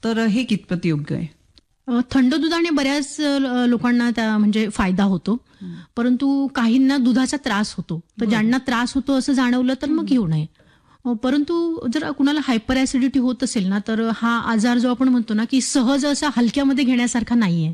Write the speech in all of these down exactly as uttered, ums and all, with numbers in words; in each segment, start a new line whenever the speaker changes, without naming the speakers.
तर हे कितपत योग्य आहे?
अ, थंड दुधाने बऱ्याच अ, लोकांना त्या म्हणजे फायदा होतो, परंतु काहींना दुधाचा त्रास होतो. तर ज्यांना त्रास होतो असं जाणवलं तर मग घेऊ नये. अ, परंतु जर कुणाला हायपर ऍसिडिटी होत असेल ना, तर हा आजार जो आपण म्हणतो ना की सहज असा हलक्यामध्ये घेण्यासारखा नाहीये.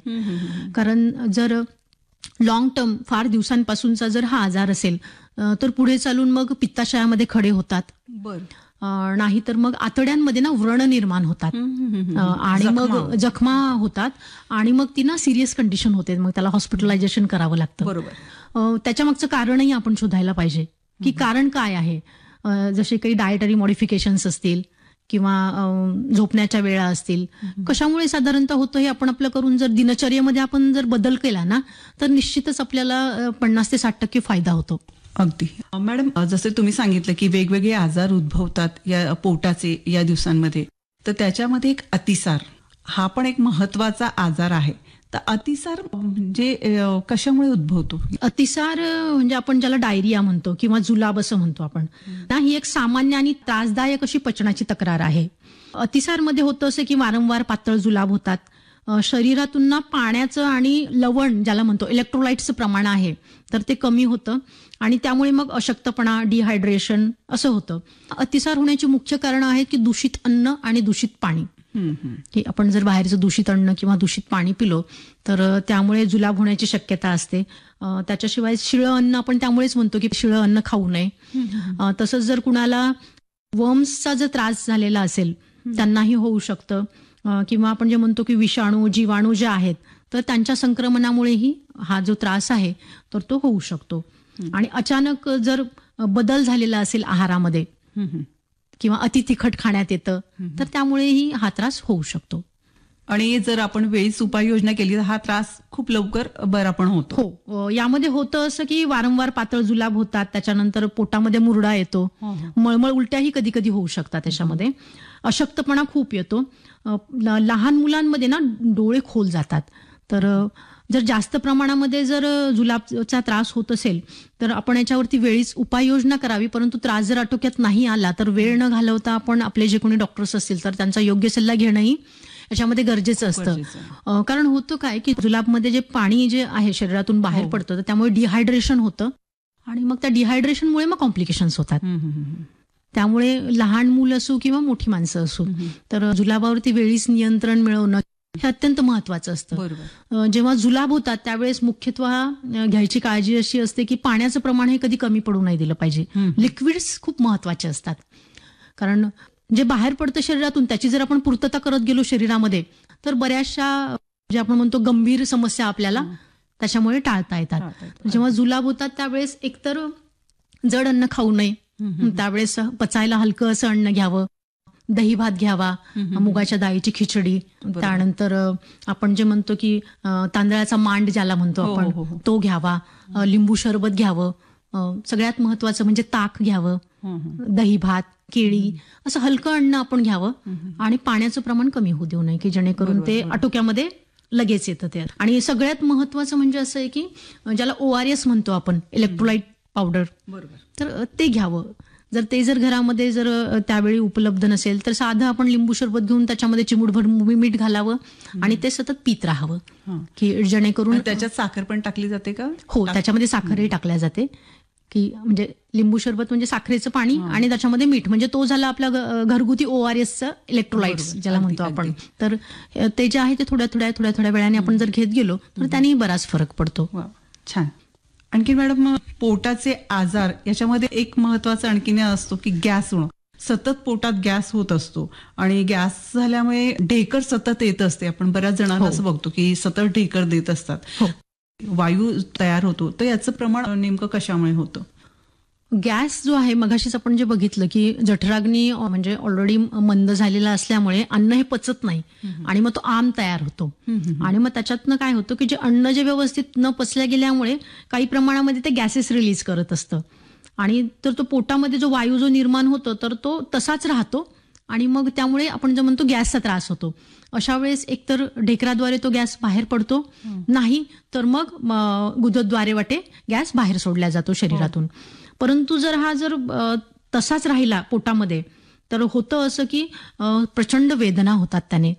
कारण जर लॉंग टर्म फार दिवसांपासूनचा जर हा आजार असेल अ, तर पुढे चालून मग पित्ताशयामध्ये खडे होतात.
बरं.
अ, नाही तर मग आतड्यांमध्ये ना व्रण निर्माण होतात अ, आणि मग जखमा होतात आणि मग ती ना सिरियस कंडिशन होते. मग त्याला हॉस्पिटलायझेशन करावं लागतं.
बरोबर.
अ, त्याच्या मागचं कारणही आपण शोधायला पाहिजे की कारण काय आहे. अ, जसे काही डायटरी मॉडिफिकेशन्स असतील किंवा अ, झोपण्याच्या वेळा असतील, कशामुळे साधारणतः होतं हे आपण आपलं करून जर दिनचर्येमध्ये आपण जर बदल केला ना तर निश्चितच आपल्याला अ, पन्नास ते साठ टक्के फायदा होतो.
अगदी. मॅडम, जसे तुम्ही सांगितलं की वेगवेगळे आजार उद्भवतात या पोटाचे या दिवसांमध्ये, तर त्याच्यामध्ये एक अतिसार हा पण एक महत्वाचा आजार आहे. तर अतिसार म्हणजे अ, कशामुळे उद्भवतो?
अतिसार अ, म्हणजे आपण ज्याला डायरिया म्हणतो किंवा जुलाब असं म्हणतो आपण ना, ही एक सामान्य आणि त्रासदायक अशी पचनाची तक्रार आहे. अतिसारमध्ये होतं असं की वारंवार पातळ जुलाब होतात. अ, शरीरातून ना पाण्याचं आणि लवण ज्याला म्हणतो इलेक्ट्रोलाइट्सचं प्रमाण आहे तर ते कमी होतं आणि त्यामुळे मग अशक्तपणा, डिहायड्रेशन असं होतं. अतिसार होण्याची मुख्य कारणं आहेत की दूषित अन्न आणि दूषित पाणी. की आपण जर बाहेरचं दूषित अन्न किंवा दूषित पाणी पिलो तर अ, त्यामुळे जुलाब होण्याची शक्यता असते. अ, त्याच्याशिवाय शिळं अन्न आपण त्यामुळेच म्हणतो की शिळं अन्न खाऊ नये. अ, तसंच जर कुणाला वर्म्सचा जर त्रास झालेला असेल त्यांनाही होऊ शकतं. अ, किंवा आपण जे म्हणतो की विषाणू, जीवाणू जे आहेत तर त्यांच्या संक्रमणामुळेही हा जो त्रास आहे तर तो होऊ शकतो. आणि अचानक जर बदल झालेला असेल आहारामध्ये किंवा अति तिखट खाण्यात येतं तर त्यामुळेही हा त्रास होऊ शकतो.
आणि जर आपण वेळीच उपाययोजना केली तर हा त्रास खूप लवकर बरा पण होतो.
हो, अ, यामध्ये होतं असं की वारंवार पातळ जुलाब होतात, त्याच्यानंतर पोटामध्ये मुरडा येतो, मळमळ उलट्याही कधी कधी होऊ शकतात. त्याच्यामध्ये अशक्तपणा खूप येतो. अ, ल- लहान मुलांमध्ये ना डोळे खोल जातात. तर अ, जर जास्त प्रमाणामध्ये जर अ, जुलाबचा त्रास होत असेल तर आपण याच्यावरती वेळीच उपाययोजना करावी. परंतु त्रास जर आटोक्यात नाही आला तर वेळ न घालवता आपण आपले जे कोणी डॉक्टर्स असतील तर त्यांचा योग्य सल्ला घेणंही याच्यामध्ये गरजेचं असतं. अ, कारण होतं काय की जुलाबमध्ये जे पाणी जे आहे शरीरातून बाहेर पडतं तर त्यामुळे डिहायड्रेशन होतं आणि मग त्या डिहायड्रेशनमुळे मग कॉम्प्लिकेशन्स होतात. त्यामुळे लहान मुलं असो किंवा मोठी माणसं असो तर जुलाबावरती वेळीच नियंत्रण मिळवणं हे अत्यंत महत्वाचं असतं. अ, जेव्हा जुलाब होतात त्यावेळेस मुख्यत्वे अ, घ्यायची काळजी अशी असते की पाण्याचं प्रमाण हे कधी कमी पडू नाही दिलं पाहिजे. लिक्विड्स खूप महत्वाचे असतात. कारण जे बाहेर पडतं शरीरातून त्याची जर आपण पूर्तता करत गेलो शरीरामध्ये तर बऱ्याचशा जे आपण म्हणतो गंभीर समस्या आपल्याला त्याच्यामुळे टाळता येतात. जेव्हा जुलाब होतात त्यावेळेस एकतर जड अन्न खाऊ नये, त्यावेळेस पचायला हलकं असं अन्न घ्यावं, दही भात घ्यावा, मुगाच्या डाळीची खिचडी, त्यानंतर अ, आपण जे म्हणतो की अ, तांदळाचा मांड ज्याला म्हणतो आपण तो घ्यावा, अ, लिंबू सरबत घ्यावं, अ, सगळ्यात महत्वाचं म्हणजे ताक घ्यावं, दही भात, केळी असं हलकं अन्न आपण घ्यावं आणि पाण्याचं प्रमाण कमी होऊ देऊ नये की जेणेकरून ते आटोक्यामध्ये लगेच येतं. ते आणि सगळ्यात महत्वाचं म्हणजे असं आहे की ज्याला ओआरएस म्हणतो आपण, इलेक्ट्रोलाइट पावडर, तर ते घ्यावं. जर ते जर घरामध्ये जर त्यावेळी उपलब्ध नसेल तर साधं आपण लिंबू सरबत घेऊन त्याच्यामध्ये चिमूटभर मीठ घालावं आणि ते सतत पित राहावं की जेणेकरून.
त्याच्यात साखर पण टाकली जाते का?
हो, त्याच्यामध्ये साखरही टाकल्या जाते. की म्हणजे लिंबू सरबत म्हणजे साखरेचं पाणी आणि त्याच्यामध्ये मीठ, म्हणजे तो झाला आपला घ- घरगुती ओआरएसचं इलेक्ट्रोलाइट्स ज्याला म्हणतो आपण. तर ते जे आहे ते थोड्या थोड्या थोड्या थोड्या वेळाने आपण जर घेत गेलो तर त्यानेही बराच फरक पडतो.
छान. आणखी मॅडम, पोटाचे आजार याच्यामध्ये एक महत्वाचा आणखीन असतो की गॅस होणं. सतत पोटात गॅस होत असतो आणि गॅस झाल्यामुळे ढेकर सतत येत असते. आपण बऱ्याच जणांना असं बघतो की सतत ढेकर देत असतात, वायू तयार होतो. तर याचं प्रमाण नेमकं कशामुळे होतं?
गॅस जो आहे, मगाशीच आपण जे बघितलं की जठराग्नी म्हणजे ऑलरेडी मंद झालेला असल्यामुळे अन्न हे पचत नाही आणि मग तो आम तयार होतो आणि मग त्याच्यातनं काय होतं की जे अन्न जे व्यवस्थित न पचल्या गेल्यामुळे काही प्रमाणामध्ये ते गॅसेस रिलीज करत असतं आणि तर तो पोटामध्ये जो वायू जो निर्माण होतो तर तो तसाच राहतो आणि मग त्यामुळे आपण जो म्हणतो गॅसचा त्रास होतो. अशा वेळेस एकतर ढेकराद्वारे तो गॅस बाहेर पडतो, नाही तर मग गुदद्वारे वाटे गॅस बाहेर सोडला जातो शरीरातून. परंतु जर हा जर अ, तसाच राहिला पोटामध्ये तर होतं असं की अ, प्रचंड वेदना होतात त्याने.